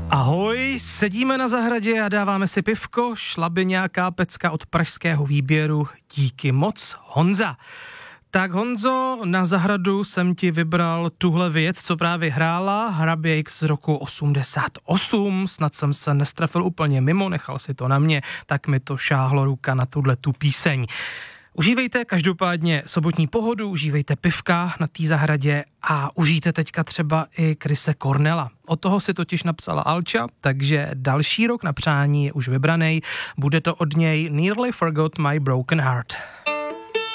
Ahoj, sedíme na zahradě a dáváme si pivko, šla by nějaká pecka od pražského výběru, díky moc, Honza. Tak Honzo, na zahradu jsem ti vybral tuhle věc, co právě hrála, Hrabě X z roku 88, snad jsem se nestrefil úplně mimo, nechal si to na mě, tak mi to šáhlo ruka na tu píseň. Užívejte každopádně sobotní pohodu, užívejte pivka na té zahradě a užijte teďka třeba i Chrise Cornella. Od toho si totiž napsala Alča, takže další rok na přání je už vybranej. Bude to od něj Nearly Forgot My Broken Heart.